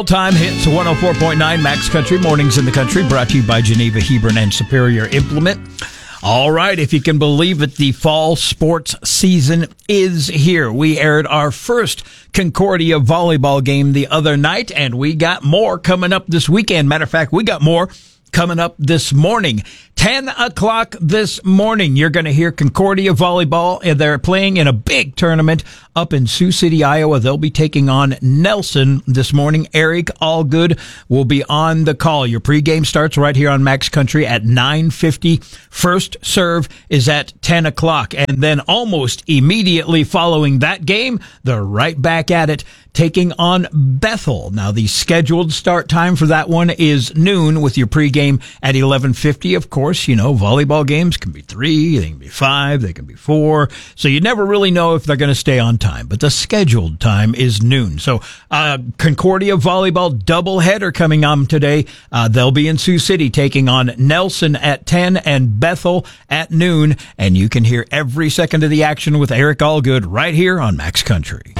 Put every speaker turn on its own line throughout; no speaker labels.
Time hits 104.9 Max Country, Mornings in the Country, brought to you by Geneva, Hebron, and Superior Implement. All right, if you can believe it, the fall sports season is here. We aired our first Concordia volleyball game the other night, and we got more coming up this weekend. Matter of fact, we got more coming up this morning. 10 o'clock this morning, you're going to hear Concordia volleyball, and they're playing in a big tournament up in Sioux City, Iowa. They'll be taking on Nelson this morning. Eric Allgood will be on the call. Your pregame starts right here on Max Country at 9:50. First serve is at 10 o'clock. And then almost immediately following that game, they're right back at it, taking on Bethel. Now, the scheduled start time for that one is noon, with your pregame at 11:50. Of course, you know, volleyball games can be 3, they can be 5, they can be 4. So you never really know if they're going to stay on time, but the scheduled time is noon. So Concordia volleyball doubleheader coming on today. They'll be in Sioux City taking on Nelson at 10 and Bethel at noon. And you can hear every second of the action with Eric Allgood right here on Max Country.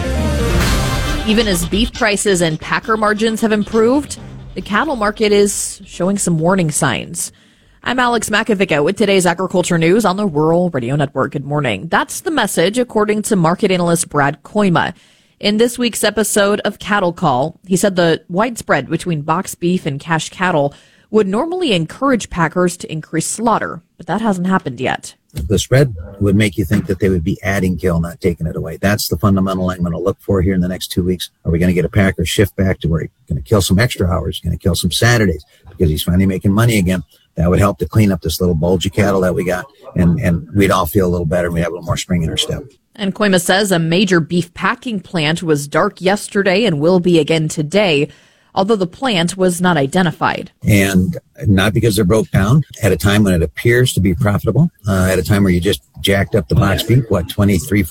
Even as beef prices and packer margins have improved, the cattle market is showing some warning signs. I'm Alex Makovica with today's agriculture news on the Rural Radio Network. Good morning. That's the message, according to market analyst Brad Koima. In this week's episode of Cattle Call, he said the widespread between box beef and cash cattle would normally encourage packers to increase slaughter, but that hasn't happened yet.
The spread would make you think that they would be adding kill, not taking it away. That's the fundamental I'm going to look for here in the next 2 weeks. Are we going to get a packer shift back to where he's going to kill some extra hours, going to kill some Saturdays because he's finally making money again? That would help to clean up this little bulge of cattle that we got, and we'd all feel a little better. We have a little more spring in our step.
And Koima says a major beef packing plant was dark yesterday and will be again today, although the plant was not identified.
And not because they're broke down at a time when it appears to be profitable, at a time where you just jacked up the box beef, $23,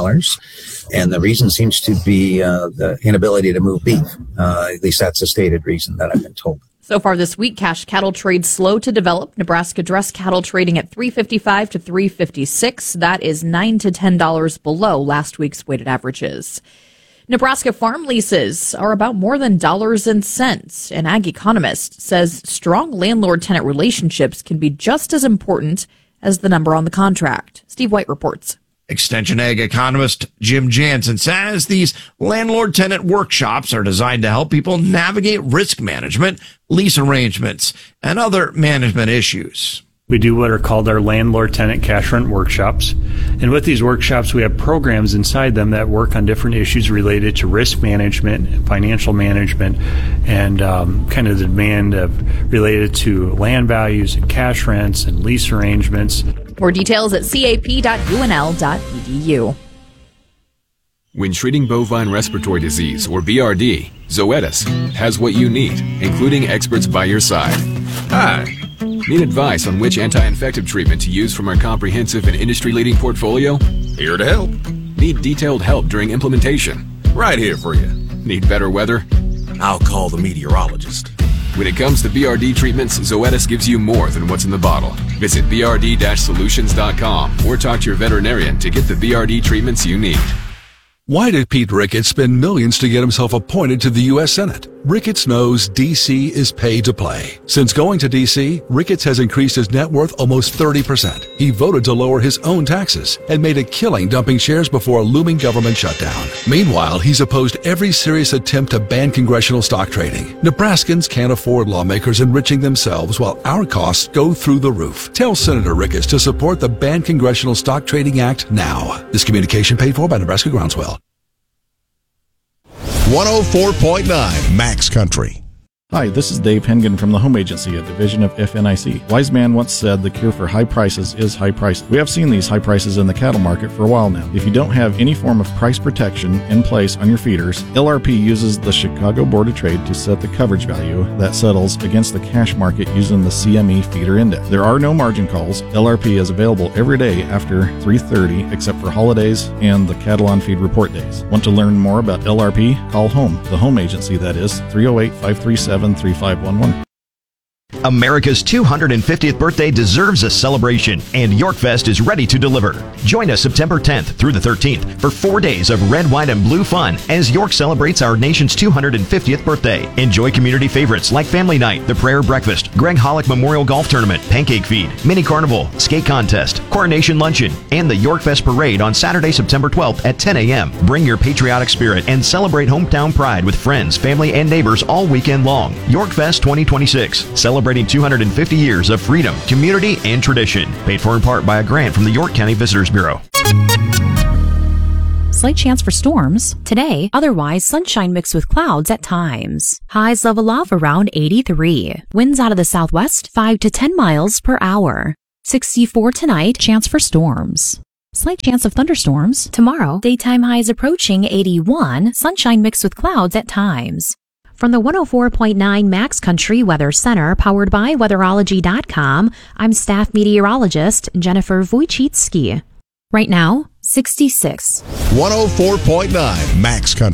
$4. And the reason seems to be the inability to move beef. At least that's the stated reason that I've been told.
So far this week, cash cattle trade slow to develop. Nebraska dress cattle trading at $355 to $356. That is $9 to $10 below last week's weighted averages. Nebraska farm leases are about more than dollars and cents. An ag economist says strong landlord-tenant relationships can be just as important as the number on the contract. Steve White reports.
Extension Ag economist Jim Jansen says these landlord-tenant workshops are designed to help people navigate risk management, lease arrangements, and other management issues.
We do what are called our landlord-tenant cash rent workshops. And with these workshops, we have programs inside them that work on different issues related to risk management, financial management, and kind of the demand related to land values and cash rents and lease arrangements.
More details at cap.unl.edu.
When treating bovine respiratory disease, or BRD, Zoetis has what you need, including experts by your side. Hi. Need advice on which anti-infective treatment to use from our comprehensive and industry-leading portfolio? Here to help. Need detailed help during implementation? Right here for you. Need better weather? I'll call the meteorologist. When it comes to BRD treatments, Zoetis gives you more than what's in the bottle. Visit brd-solutions.com or talk to your veterinarian to get the BRD treatments you need.
Why did Pete Ricketts spend millions to get himself appointed to the U.S. Senate? Ricketts knows D.C. is pay to play. Since going to D.C., Ricketts has increased his net worth almost 30%. He voted to lower his own taxes and made a killing dumping shares before a looming government shutdown. Meanwhile, he's opposed every serious attempt to ban congressional stock trading. Nebraskans can't afford lawmakers enriching themselves while our costs go through the roof. Tell Senator Ricketts to support the Ban Congressional Stock Trading Act now. This communication paid for by Nebraska Groundswell.
104.9 Max Country.
Hi, this is Dave Hengen from the Home Agency, a division of FNIC. Wise man once said the cure for high prices is high prices. We have seen these high prices in the cattle market for a while now. If you don't have any form of price protection in place on your feeders, LRP uses the Chicago Board of Trade to set the coverage value that settles against the cash market using the CME feeder index. There are no margin calls. LRP is available every day after 3:30 except for holidays and the cattle on feed report days. Want to learn more about LRP? Call HOME, the Home Agency, that is, 308-537-3511.
America's 250th birthday deserves a celebration, and Yorkfest is ready to deliver. Join us September 10th through the 13th for 4 days of red, white, and blue fun as York celebrates our nation's 250th birthday. Enjoy community favorites like Family Night, the Prayer Breakfast, Greg Hollick Memorial Golf Tournament, Pancake Feed, Mini Carnival, Skate Contest, Coronation Luncheon, and the Yorkfest Parade on Saturday, September 12th at 10 a.m. Bring your patriotic spirit and celebrate hometown pride with friends, family, and neighbors all weekend long. Yorkfest 2026, celebrating 250 years of freedom, community, and tradition. Paid for in part by a grant from the York County Visitors Bureau.
Slight chance for storms. Today, otherwise sunshine mixed with clouds at times. Highs level off around 83. Winds out of the southwest 5 to 10 miles per hour. 64 tonight, chance for storms. Slight chance of thunderstorms. Tomorrow, daytime highs approaching 81, sunshine mixed with clouds at times. From the 104.9 Max Country Weather Center, powered by Weatherology.com, I'm staff meteorologist Jennifer Wojcicki. Right now, 66.
104.9 Max Country.